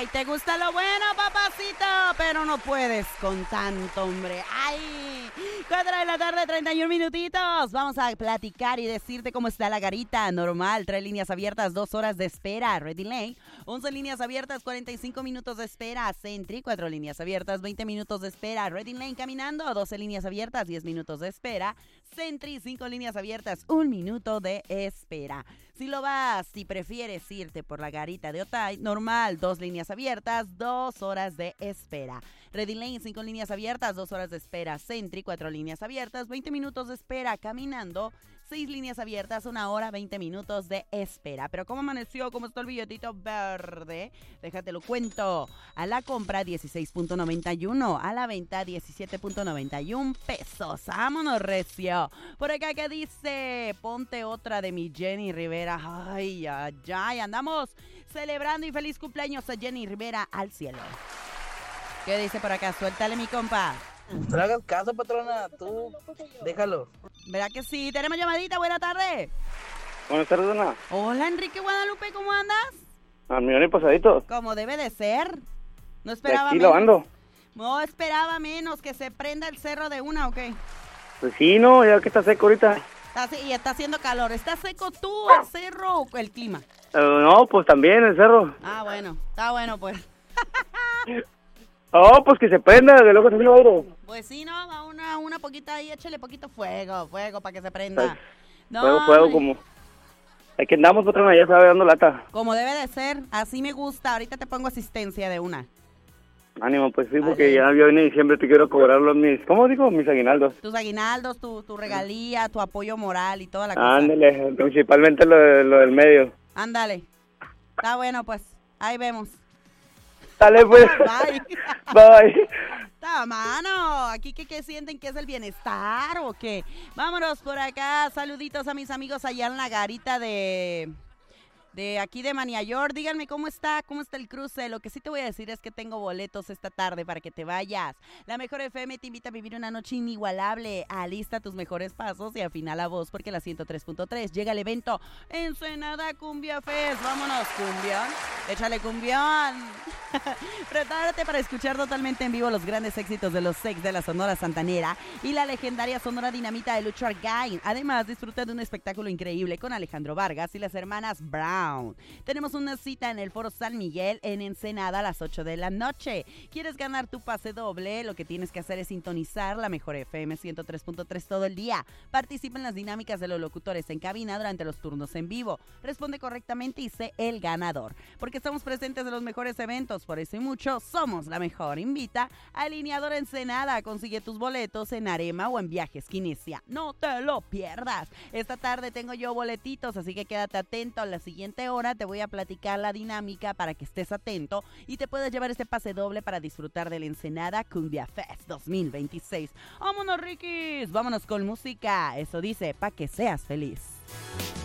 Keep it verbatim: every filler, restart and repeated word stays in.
Ay, te gusta lo bueno, papacito, pero no puedes con tanto, hombre. Ay, cuatro de la tarde, treinta y un minutitos. Vamos a platicar y decirte cómo está la garita. Normal, tres líneas abiertas, dos horas de espera. Ready Lane, once líneas abiertas, cuarenta y cinco minutos de espera. Sentry, cuatro líneas abiertas, veinte minutos de espera. Ready Lane caminando, doce líneas abiertas, diez minutos de espera. Sentry, cinco líneas abiertas, un minuto de espera. Si lo vas, si prefieres irte por la garita de Otay, normal, dos líneas abiertas, dos horas de espera. Ready Lane, cinco líneas abiertas, dos horas de espera. Sentry, cuatro líneas abiertas, veinte minutos de espera. Caminando, seis líneas abiertas, una hora, veinte minutos de espera. Pero ¿cómo amaneció? ¿Cómo está el billetito verde? Déjate lo cuento. A la compra, dieciséis punto noventa y uno. A la venta, diecisiete punto noventa y uno pesos. ¡Vámonos, recio! Por acá, ¿qué dice? Ponte otra de mi Jenny Rivera. Ay, ay, ay. Andamos celebrando y feliz cumpleaños a Jenny Rivera al cielo. ¿Qué dice por acá? Suéltale, mi compa. No le hagas caso, patrona. Tú, déjalo. ¿Verdad que sí? Tenemos llamadita. Buena tarde. Buenas tardes, Ana. Hola, Enrique Guadalupe. ¿Cómo andas? A millón y pasaditos. Como debe de ser. No De esperaba aquí menos. lavando. No esperaba menos que se prenda el cerro de una, ¿ok? Pues sí, no, ya que está seco ahorita. Está, así- y está haciendo calor. ¿Está seco tú, el cerro o el clima? Eh, no, pues también el cerro. Ah, bueno. Está bueno, pues. Oh, pues que se prenda, de luego se vino aire. Pues sí, ¿no? Va una, una poquita ahí. Échale poquito fuego, fuego, para que se prenda. No, Fuego, fuego, hombre. como... Aquí andamos, patrona, ya sabe, dando lata. Como debe de ser. Así me gusta. Ahorita te pongo asistencia de una. Ánimo, pues sí, Vale. porque ya, ya viene diciembre, te quiero cobrar los mis... ¿Cómo digo? Mis aguinaldos. Tus aguinaldos, tu, tu regalía, tu apoyo moral y toda la cosa. Ándale, principalmente lo, de- lo del medio. Ándale. Está bueno, pues. Ahí vemos. Dale, pues. Bye. Bye. Está, mano. Aquí que, que sienten que es el bienestar o qué. Vámonos por acá. Saluditos a mis amigos allá en la garita de... De aquí de Maniayor, díganme cómo está, cómo está el cruce. Lo que sí te voy a decir es que tengo boletos esta tarde para que te vayas. La Mejor F M te invita a vivir una noche inigualable. Alista tus mejores pasos y afina la voz porque la ciento tres punto tres llega el evento Ensenada Cumbia Fest. Vámonos, cumbión. Échale cumbión. Prepárate para escuchar totalmente en vivo los grandes éxitos de los Sex de la Sonora Santanera y la legendaria Sonora Dinamita de Lucho Argain. Además, disfruta de un espectáculo increíble con Alejandro Vargas y las hermanas Brown. Tenemos una cita en el Foro San Miguel en Ensenada a las ocho de la noche. ¿Quieres ganar tu pase doble? Lo que tienes que hacer es sintonizar la Mejor F M ciento tres punto tres todo el día. Participa en las dinámicas de los locutores en cabina durante los turnos en vivo. Responde correctamente y sé el ganador. Porque estamos presentes en los mejores eventos, por eso y mucho, somos la mejor. Invita a Alineador Ensenada. Consigue tus boletos en Arema o en Viajes Kinesia. No te lo pierdas. Esta tarde tengo yo boletitos, así que quédate atento a la siguiente hora. Te voy a platicar la dinámica para que estés atento y te puedas llevar este pase doble para disfrutar del Ensenada Cumbia Fest dos mil veintiséis. Vámonos, Rikis, vámonos con música. Eso dice, pa' que seas feliz.